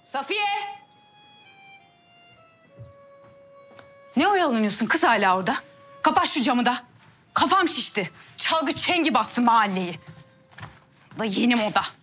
Safiye! Ne oyalanıyorsun kız hala orada? Kapat şu camı da. Kafam şişti. Çalgı çengi bastı mahalleyi. Da yeni moda.